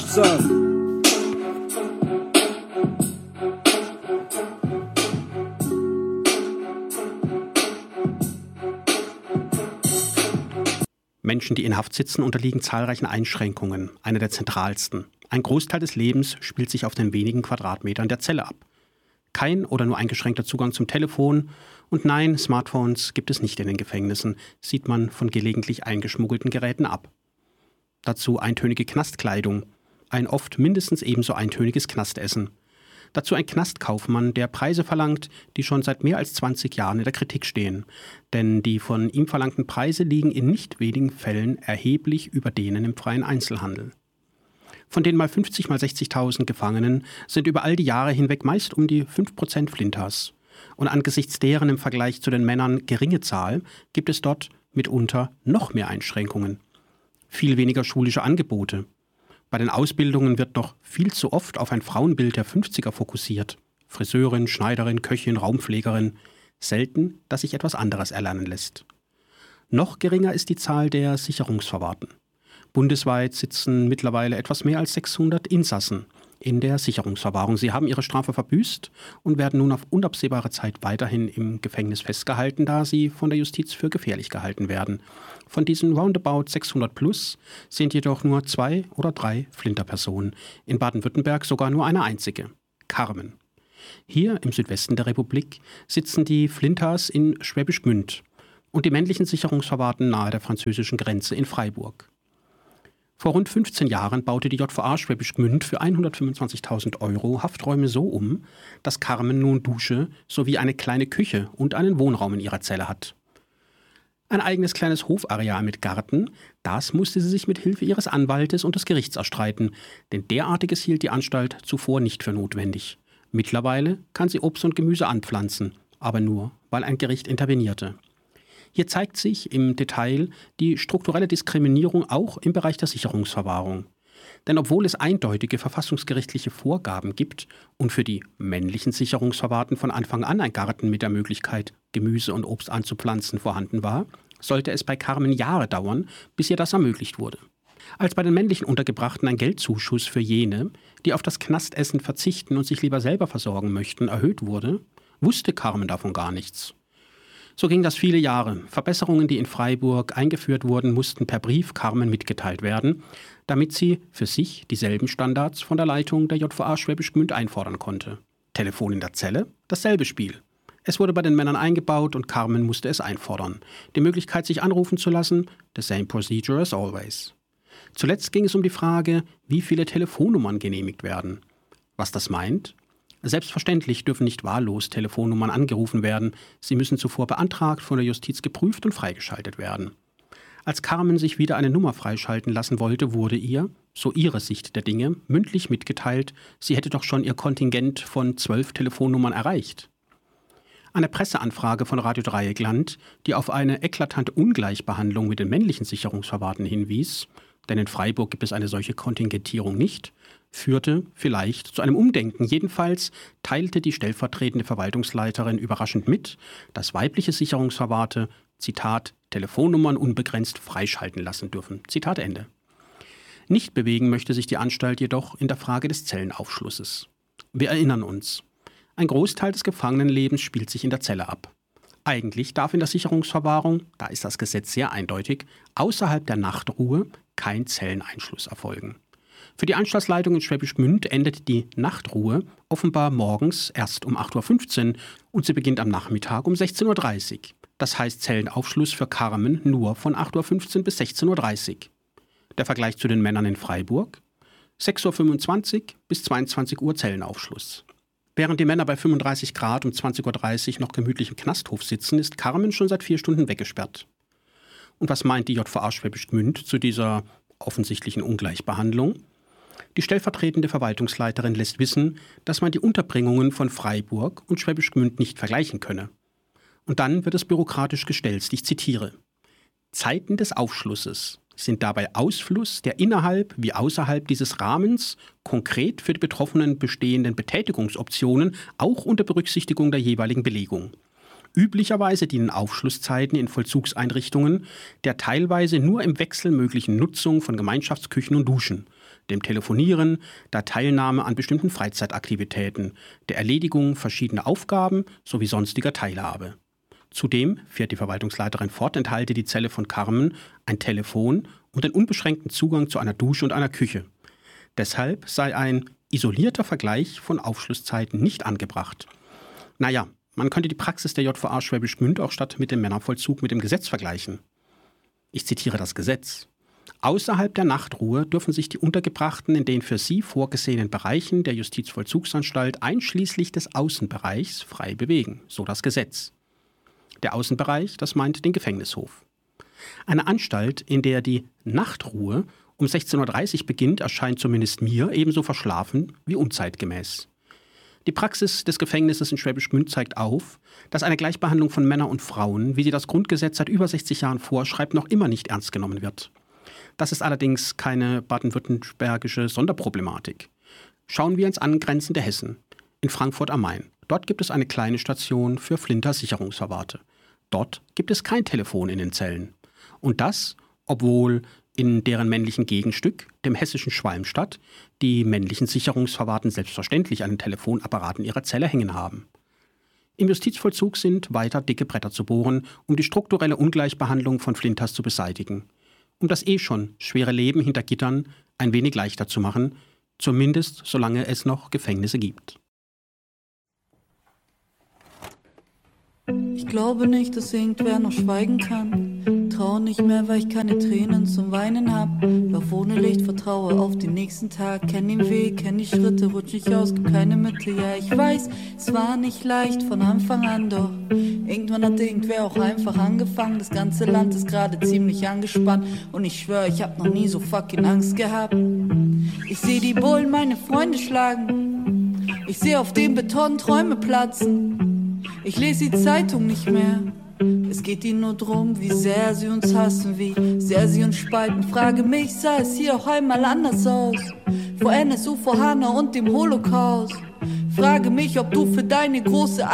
son. Menschen, die in Haft sitzen, unterliegen zahlreichen Einschränkungen, eine der zentralsten. Ein Großteil des Lebens spielt sich auf den wenigen Quadratmetern der Zelle ab. Kein oder nur eingeschränkter Zugang zum Telefon und nein, Smartphones gibt es nicht in den Gefängnissen, sieht man von gelegentlich eingeschmuggelten Geräten ab. Dazu eintönige Knastkleidung, ein oft mindestens ebenso eintöniges Knastessen. Dazu ein Knastkaufmann, der Preise verlangt, die schon seit mehr als 20 Jahren in der Kritik stehen. Denn die von ihm verlangten Preise liegen in nicht wenigen Fällen erheblich über denen im freien Einzelhandel. Von den mal 50 mal 60.000 Gefangenen sind über all die Jahre hinweg meist um die 5% Flinters. Und angesichts deren im Vergleich zu den Männern geringe Zahl gibt es dort mitunter noch mehr Einschränkungen. Viel weniger schulische Angebote. Bei den Ausbildungen wird noch viel zu oft auf ein Frauenbild der 50er fokussiert. Friseurin, Schneiderin, Köchin, Raumpflegerin. Selten, dass sich etwas anderes erlernen lässt. Noch geringer ist die Zahl der Sicherungsverwahrten. Bundesweit sitzen mittlerweile etwas mehr als 600 Insassen in der Sicherungsverwahrung. Sie haben ihre Strafe verbüßt und werden nun auf unabsehbare Zeit weiterhin im Gefängnis festgehalten, da sie von der Justiz für gefährlich gehalten werden. Von diesen roundabout 600 plus sind jedoch nur 2 oder 3 Flinterpersonen. In Baden-Württemberg sogar nur eine einzige, Carmen. Hier im Südwesten der Republik sitzen die Flinters in Schwäbisch Gmünd und die männlichen Sicherungsverwahrten nahe der französischen Grenze in Freiburg. Vor rund 15 Jahren baute die JVA Schwäbisch Gmünd für 125.000 € Hafträume so um, dass Carmen nun Dusche sowie eine kleine Küche und einen Wohnraum in ihrer Zelle hat. Ein eigenes kleines Hofareal mit Garten, das musste sie sich mit Hilfe ihres Anwaltes und des Gerichts erstreiten, denn derartiges hielt die Anstalt zuvor nicht für notwendig. Mittlerweile kann sie Obst und Gemüse anpflanzen, aber nur, weil ein Gericht intervenierte. Hier zeigt sich im Detail die strukturelle Diskriminierung auch im Bereich der Sicherungsverwahrung. Denn obwohl es eindeutige verfassungsgerichtliche Vorgaben gibt und für die männlichen Sicherungsverwahrten von Anfang an ein Garten mit der Möglichkeit, Gemüse und Obst anzupflanzen, vorhanden war, sollte es bei Carmen Jahre dauern, bis ihr das ermöglicht wurde. Als bei den männlichen Untergebrachten ein Geldzuschuss für jene, die auf das Knastessen verzichten und sich lieber selber versorgen möchten, erhöht wurde, wusste Carmen davon gar nichts. So ging das viele Jahre. Verbesserungen, die in Freiburg eingeführt wurden, mussten per Brief Carmen mitgeteilt werden, damit sie für sich dieselben Standards von der Leitung der JVA Schwäbisch Gmünd einfordern konnte. Telefon in der Zelle, dasselbe Spiel. Es wurde bei den Männern eingebaut und Carmen musste es einfordern. Die Möglichkeit, sich anrufen zu lassen, the same procedure as always. Zuletzt ging es um die Frage, wie viele Telefonnummern genehmigt werden. Was das meint? Selbstverständlich dürfen nicht wahllos Telefonnummern angerufen werden. Sie müssen zuvor beantragt, von der Justiz geprüft und freigeschaltet werden. Als Carmen sich wieder eine Nummer freischalten lassen wollte, wurde ihr, so ihre Sicht der Dinge, mündlich mitgeteilt, sie hätte doch schon ihr Kontingent von 12 Telefonnummern erreicht. Eine Presseanfrage von Radio Dreieckland, die auf eine eklatante Ungleichbehandlung mit den männlichen Sicherungsverwahrten hinwies, denn in Freiburg gibt es eine solche Kontingentierung nicht, führte vielleicht zu einem Umdenken. Jedenfalls teilte die stellvertretende Verwaltungsleiterin überraschend mit, dass weibliche Sicherungsverwahrte, Zitat, Telefonnummern unbegrenzt freischalten lassen dürfen. Zitat Ende. Nicht bewegen möchte sich die Anstalt jedoch in der Frage des Zellenaufschlusses. Wir erinnern uns. Ein Großteil des Gefangenenlebens spielt sich in der Zelle ab. Eigentlich darf in der Sicherungsverwahrung, da ist das Gesetz sehr eindeutig, außerhalb der Nachtruhe kein Zelleneinschluss erfolgen. Für die Anstaltsleitung in Schwäbisch Gmünd endet die Nachtruhe offenbar morgens erst um 8.15 Uhr und sie beginnt am Nachmittag um 16.30 Uhr. Das heißt Zellenaufschluss für Carmen nur von 8.15 Uhr bis 16.30 Uhr. Der Vergleich zu den Männern in Freiburg: 6.25 Uhr bis 22 Uhr Zellenaufschluss. Während die Männer bei 35 Grad um 20.30 Uhr noch gemütlich im Knasthof sitzen, ist Carmen schon seit 4 Stunden weggesperrt. Und was meint die JVA Schwäbisch Gmünd zu dieser offensichtlichen Ungleichbehandlung? Die stellvertretende Verwaltungsleiterin lässt wissen, dass man die Unterbringungen von Freiburg und Schwäbisch Gmünd nicht vergleichen könne. Und dann wird es bürokratisch gestelzt, ich zitiere: Zeiten des Aufschlusses sind dabei Ausfluss der innerhalb wie außerhalb dieses Rahmens konkret für die Betroffenen bestehenden Betätigungsoptionen, auch unter Berücksichtigung der jeweiligen Belegung. Üblicherweise dienen Aufschlusszeiten in Vollzugseinrichtungen der teilweise nur im Wechsel möglichen Nutzung von Gemeinschaftsküchen und Duschen, dem Telefonieren, der Teilnahme an bestimmten Freizeitaktivitäten, der Erledigung verschiedener Aufgaben sowie sonstiger Teilhabe. Zudem, fährt die Verwaltungsleiterin fort, enthalte die Zelle von Carmen ein Telefon und den unbeschränkten Zugang zu einer Dusche und einer Küche. Deshalb sei ein isolierter Vergleich von Aufschlusszeiten nicht angebracht. Naja, man könnte die Praxis der JVA Schwäbisch Gmünd auch statt mit dem Männervollzug mit dem Gesetz vergleichen. Ich zitiere das Gesetz. Außerhalb der Nachtruhe dürfen sich die Untergebrachten in den für sie vorgesehenen Bereichen der Justizvollzugsanstalt einschließlich des Außenbereichs frei bewegen, so das Gesetz. Der Außenbereich, das meint den Gefängnishof. Eine Anstalt, in der die Nachtruhe um 16:30 Uhr beginnt, erscheint zumindest mir ebenso verschlafen wie unzeitgemäß. Die Praxis des Gefängnisses in Schwäbisch Gmünd zeigt auf, dass eine Gleichbehandlung von Männern und Frauen, wie sie das Grundgesetz seit über 60 Jahren vorschreibt, noch immer nicht ernst genommen wird. Das ist allerdings keine baden-württembergische Sonderproblematik. Schauen wir ins angrenzende Hessen, in Frankfurt am Main. Dort gibt es eine kleine Station für Flinter-Sicherungsverwahrte. Dort gibt es kein Telefon in den Zellen. Und das, obwohl in deren männlichen Gegenstück, dem hessischen Schwalmstadt, die männlichen Sicherungsverwahrten selbstverständlich einen Telefonapparat in ihrer Zelle hängen haben. Im Justizvollzug sind weiter dicke Bretter zu bohren, um die strukturelle Ungleichbehandlung von Flinters zu beseitigen. Um das schon schwere Leben hinter Gittern ein wenig leichter zu machen, zumindest solange es noch Gefängnisse gibt. Ich glaube nicht, dass irgendwer noch schweigen kann. Trau nicht mehr, weil ich keine Tränen zum Weinen hab. Lauf ohne Licht, vertraue auf den nächsten Tag. Kenn den Weg, kenn die Schritte, rutsch nicht aus, gibt keine Mitte. Ja, ich weiß, es war nicht leicht von Anfang an, doch irgendwann hat irgendwer auch einfach angefangen. Das ganze Land ist gerade ziemlich angespannt und ich schwör, ich hab noch nie so fucking Angst gehabt. Ich seh die Bullen meine Freunde schlagen. Ich seh auf dem Beton Träume platzen. Ich lese die Zeitung nicht mehr. Es geht ihnen nur drum, wie sehr sie uns hassen, wie sehr sie uns spalten. Frage mich, sah es hier auch einmal anders aus? Vor NSU, vor Hanna und dem Holocaust. Frage mich, ob du für deine große